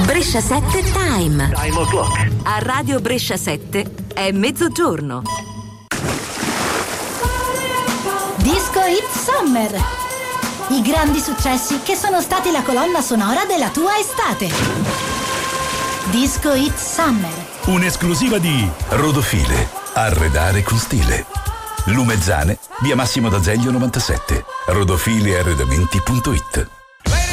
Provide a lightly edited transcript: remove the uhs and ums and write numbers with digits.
Brescia 7 Time. Time o'clock. A Radio Brescia 7 è mezzogiorno. Disco Hit Summer. I grandi successi che sono stati la colonna sonora della tua estate. Disco Hit Summer. Un'esclusiva di Rodofile. Arredare con stile. Lumezzane, via Massimo d'Azeglio 97. rodofilearredamenti.it.